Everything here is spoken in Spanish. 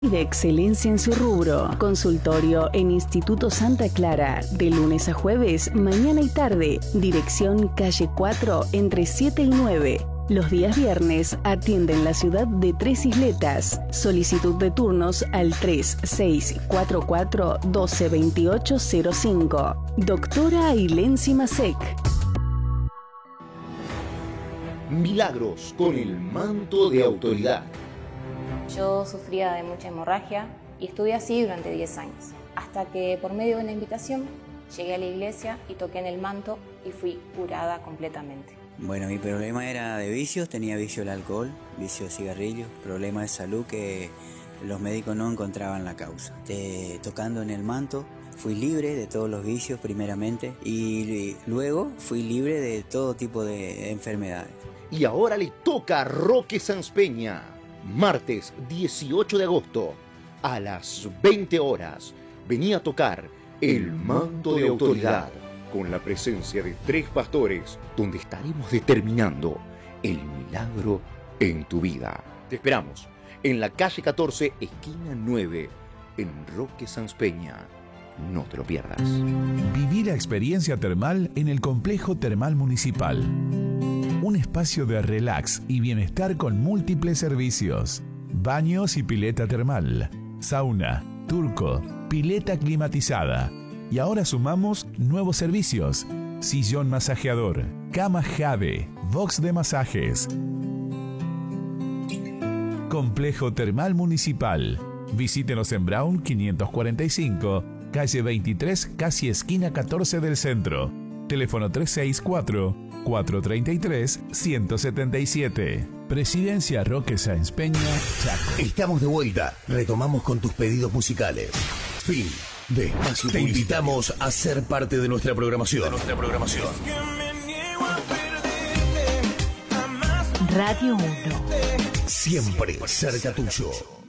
De excelencia en su rubro. Consultorio en Instituto Santa Clara. De lunes a jueves, mañana y tarde. Dirección calle 4 entre 7 y 9. Los días viernes atienden la ciudad de Tres Isletas. Solicitud de turnos al 3644-122805. Doctora Ailensi Masek. Milagros con el manto de autoridad. Yo sufría de mucha hemorragia y estuve así durante 10 años, hasta que por medio de una invitación llegué a la iglesia y toqué en el manto y fui curada completamente. Bueno, mi problema era de vicios, tenía vicio del alcohol, vicio de cigarrillos, problema de salud que los médicos no encontraban la causa. Tocando en el manto fui libre de todos los vicios primeramente y luego fui libre de todo tipo de enfermedades. Y ahora le toca a Roque Sanz Peña. Martes 18 de agosto, a las 20 horas, venía a tocar el manto de autoridad, con la presencia de 3 pastores, donde estaremos determinando el milagro en tu vida. Te esperamos en la calle 14, esquina 9, en Roque Sanz Peña. No te lo pierdas. Viví la experiencia termal en el Complejo Termal Municipal. Un espacio de relax y bienestar con múltiples servicios. Baños y pileta termal, sauna, turco, pileta climatizada. Y ahora sumamos nuevos servicios. Sillón masajeador, cama Jade, box de masajes. Complejo Termal Municipal. Visítenos en Brown 545, calle 23, casi esquina 14 del centro. Teléfono 364-433-177. Presidencia Roque Sáenz Peña, Chaco. Estamos de vuelta. Retomamos con tus pedidos musicales. Fin de espacio. Te invitamos a ser parte de nuestra programación. Radio 1. Siempre cerca tuyo.